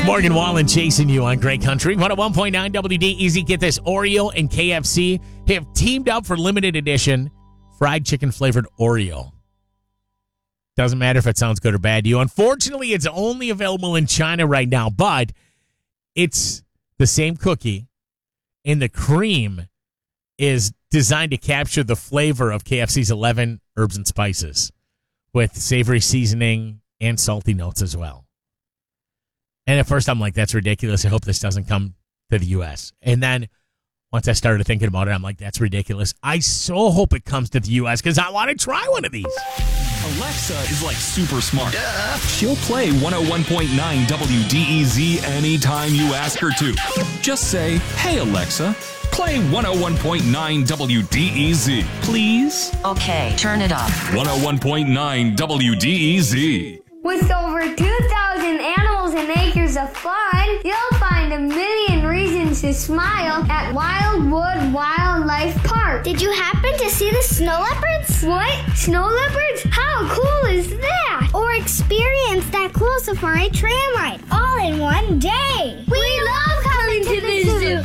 Morgan Wallen chasing you on Great Country. 101.9 WDEZ. Get this. Oreo and KFC have teamed up for limited edition fried chicken flavored Oreo. Doesn't matter if it sounds good or bad to you. Unfortunately, it's only available in China right now, but it's the same cookie, and the cream is designed to capture the flavor of KFC's 11 herbs and spices with savory seasoning and salty notes as well. And at first I'm like, that's ridiculous. I hope this doesn't come to the U.S. And then once I started thinking about it, I'm like, that's ridiculous. I so hope it comes to the U.S. because I want to try one of these. Alexa is like super smart. She'll play 101.9 WDEZ anytime you ask her to. Just say, hey, Alexa, play 101.9 WDEZ, please. Okay, turn it up. 101.9 WDEZ. With over 2,000 animals and acres of fun, you'll find a million reasons to smile at Wildwood Wildlife Park. Did you happen to see the snow leopards? What? Snow leopards? How cool is that? Or experience that cool safari tram ride all in one day. We love coming to the zoo.